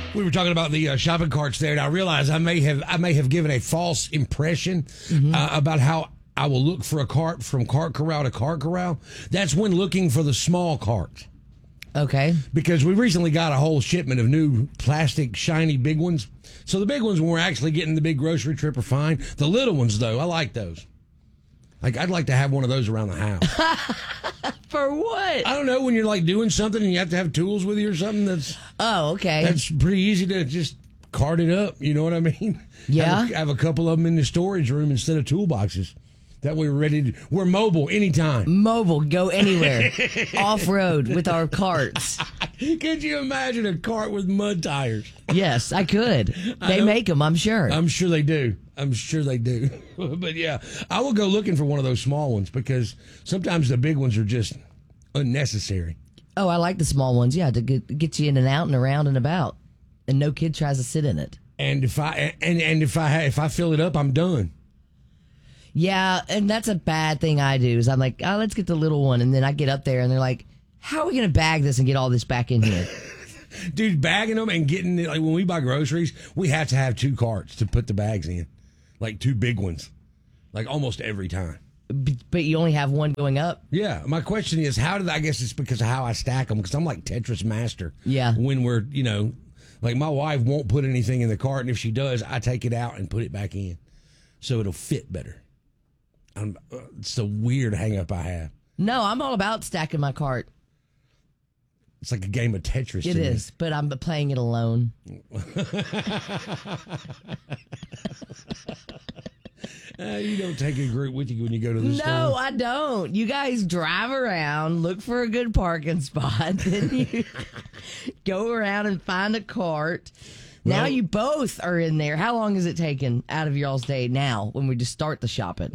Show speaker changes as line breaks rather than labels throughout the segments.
We were talking about the shopping carts there, and I realized I may have given a false impression about how I will look for a cart from cart corral to cart corral. That's when looking for the small cart.
Okay.
Because we recently got a whole shipment of new plastic shiny big ones. So the big ones, when we're actually getting the big grocery trip, are fine. The little ones, though, I like those. Like, I'd like to have one of those around the house.
For what?
I don't know, when you're like doing something and you have to have tools with you or something. That's pretty easy to just cart it up. You know what I mean?
Yeah.
Have a couple of them in the storage room instead of toolboxes. That way we're mobile anytime.
Mobile, go anywhere. Off-road with our carts.
Could you imagine a cart with mud tires?
Yes, I could. They make them, I'm sure.
I'm sure they do. But yeah, I will go looking for one of those small ones because sometimes the big ones are just unnecessary.
Oh, I like the small ones, yeah, to get you in and out and around and about. And no kid tries to sit in it.
And if I fill it up, I'm done.
Yeah, and that's a bad thing I do is I'm like, oh, let's get the little one. And then I get up there and they're like, how are we going to bag this and get all this back in here?
Dude, bagging them and getting it, like when we buy groceries, we have to have 2 carts to put the bags in. Like 2 big ones. Like almost every time.
But you only have one going up?
Yeah. My question is, I guess it's because of how I stack them, because I'm like Tetris master.
Yeah.
When we're, like my wife won't put anything in the cart, and if she does, I take it out and put it back in. So it'll fit better. It's a weird hang up I have.
No, I'm all about stacking my cart.
It's like a game of Tetris.
It is, but I'm playing it alone.
You don't take a group with you when you go to the store.
No, I don't. You guys drive around, look for a good parking spot, then you go around and find a cart. Now you both are in there. How long has it taken out of y'all's day now when we just start the shopping?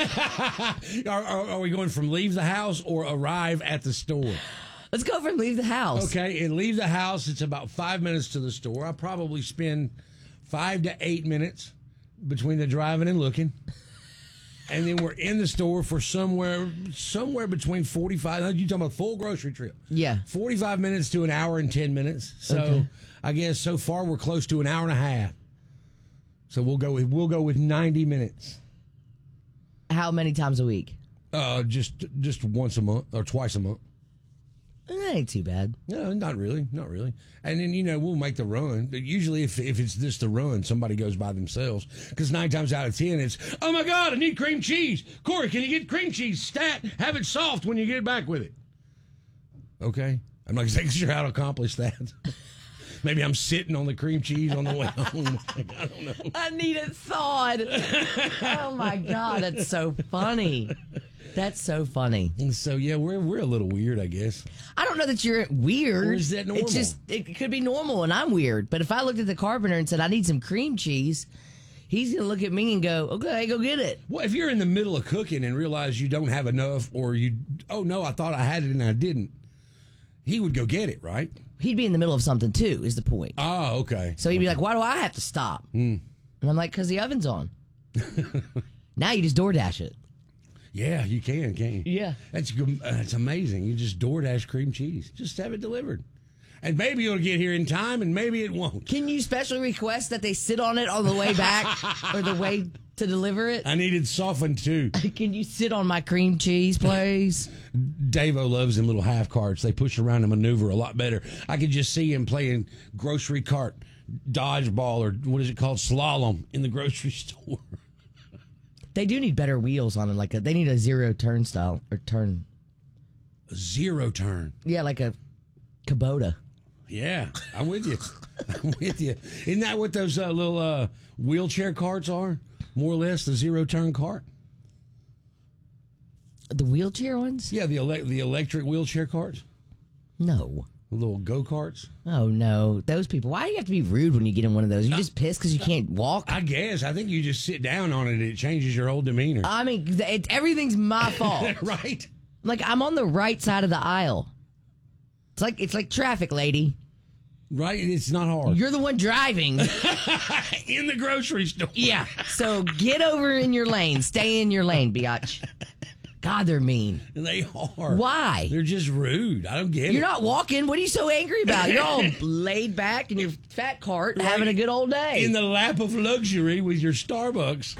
Are we going from leave the house or arrive at the store?
Let's go from leave the house.
Okay, and leave the house, it's about 5 minutes to the store. I probably spend 5 to 8 minutes between the driving and looking. And then we're in the store for somewhere between 45. You're talking about a full grocery trip.
Yeah.
45 minutes to an hour and 10 minutes. So
okay.
I guess so far we're close to an hour and a half. So we'll go with 90 minutes.
How many times a week?
Just once a month or twice a month.
That ain't too bad.
No, not really. And then, we'll make the run. But usually if it's just the run, somebody goes by themselves. Because 9 times out of 10, it's, oh, my God, I need cream cheese. Corey, can you get cream cheese? Stat, have it soft when you get back with it. Okay. I'm not exactly sure how to accomplish that. Maybe I'm sitting on the cream cheese on the way home. I don't know.
I need it thawed. Oh, my God, that's so funny. That's so funny.
And so, yeah, we're a little weird, I guess.
I don't know that you're weird.
Or is that normal?
It could be normal, and I'm weird. But if I looked at the carpenter and said, I need some cream cheese, he's going to look at me and go, okay, go get it.
Well, if you're in the middle of cooking and realize you don't have enough, or I thought I had it and I didn't, he would go get it, right?
He'd be in the middle of something, too, is the point.
Oh, okay.
So he'd be like, why do I have to stop? And I'm like, because the oven's on. Now you just DoorDash it.
Yeah, you can't you?
Yeah.
That's amazing. You just DoorDash cream cheese. Just have it delivered. And maybe it'll get here in time, and maybe it won't.
Can you specially request that they sit on it on the way back or the way to deliver it?
I need it softened, too.
Can you sit on my cream cheese, please?
Davo loves them little half carts. They push around and maneuver a lot better. I could just see him playing grocery cart dodgeball, or what is it called, slalom, in the grocery store.
They do need better wheels on it. They need a zero turnstile or turn.
A zero turn.
Yeah, like a Kubota.
Yeah, I'm with you. Isn't that what those little wheelchair carts are? More or less the zero turn cart.
The wheelchair ones?
Yeah, the electric wheelchair carts.
No.
The little go-karts.
Oh, no. Those people. Why do you have to be rude when you get in one of those? You just pissed because you can't walk?
I guess. I think you just sit down on it. It changes your whole demeanor.
I mean, everything's my fault.
Right?
Like, I'm on the right side of the aisle. It's like traffic, lady.
Right? It's not hard.
You're the one driving.
In the grocery store.
Yeah. So get over in your lane. Stay in your lane, biatch. God, they're mean.
They are.
Why?
They're just rude. I don't get it.
You're not walking. What are you so angry about? You're all laid back in your fat cart having a good old day.
In the lap of luxury with your Starbucks.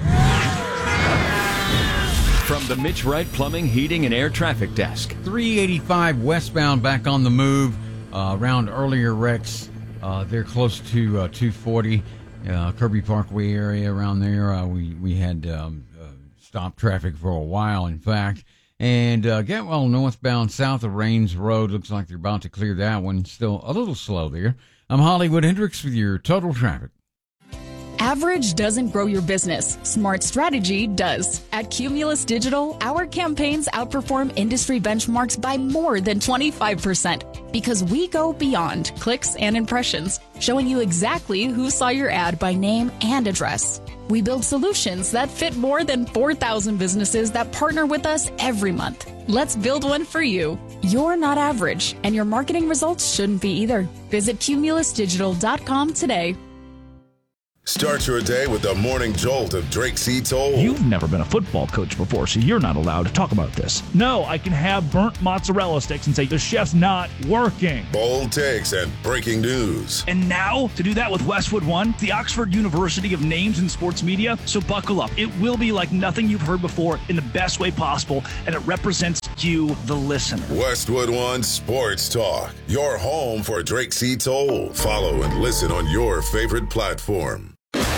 From the Mitch Wright Plumbing, Heating, and Air Traffic Desk.
385 westbound back on the move around earlier wrecks. They're close to 240 Kirby Parkway area around there. We had stopped traffic for a while, in fact. And Getwell northbound south of Rains Road. Looks like they're about to clear that one. Still a little slow there. I'm Hollywood Hendricks with your total traffic.
Average doesn't grow your business. Smart strategy does. At Cumulus Digital, our campaigns outperform industry benchmarks by more than 25% because we go beyond clicks and impressions, showing you exactly who saw your ad by name and address. We build solutions that fit more than 4,000 businesses that partner with us every month. Let's build one for you. You're not average, and your marketing results shouldn't be either. Visit cumulusdigital.com today.
Start your day with the morning jolt of Drake C. Toll.
You've never been a football coach before, so you're not allowed to talk about this. No, I can have burnt mozzarella sticks and say the chef's not working.
Bold takes and breaking news.
And now, to do that with Westwood One, the Oxford University of Names in Sports Media. So buckle up. It will be like nothing you've heard before in the best way possible, and it represents you, the listener.
Westwood One Sports Talk, your home for Drake C. Toll. Follow and listen on your favorite platform.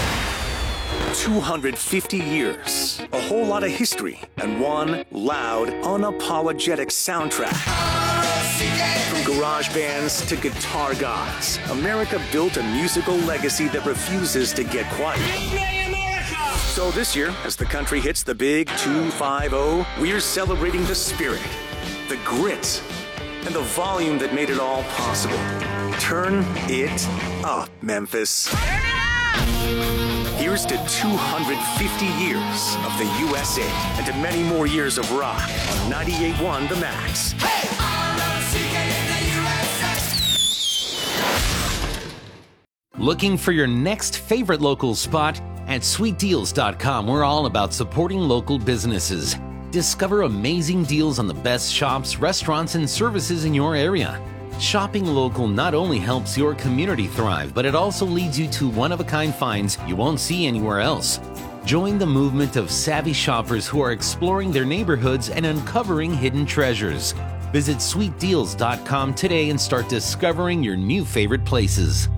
250 years, a whole lot of history, and one loud, unapologetic soundtrack. From garage bands to guitar gods, America built a musical legacy that refuses to get quiet. So this year, as the country hits the big 250, we're celebrating the spirit, the grit, and the volume that made it all possible. Turn it up, Memphis. Here's to 250 years of the USA and to many more years of rock on 98.1 The Max. Hey!
Looking for your next favorite local spot? At sweetdeals.com, we're all about supporting local businesses. Discover amazing deals on the best shops, restaurants, and services in your area. Shopping local not only helps your community thrive, but it also leads you to one-of-a-kind finds you won't see anywhere else. Join the movement of savvy shoppers who are exploring their neighborhoods and uncovering hidden treasures. Visit sweetdeals.com today and start discovering your new favorite places.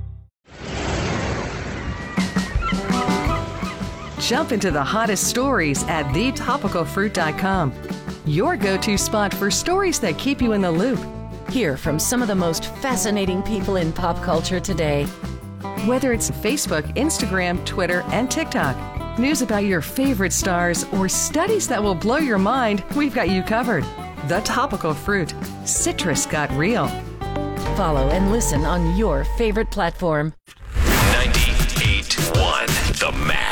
Jump into the hottest stories at thetopicalfruit.com. Your go-to spot for stories that keep you in the loop.
Hear from some of the most fascinating people in pop culture today.
Whether it's Facebook, Instagram, Twitter, and TikTok, news about your favorite stars, or studies that will blow your mind, we've got you covered. The Topical Fruit. Citrus got real.
Follow and listen on your favorite platform.
98.1 The Max.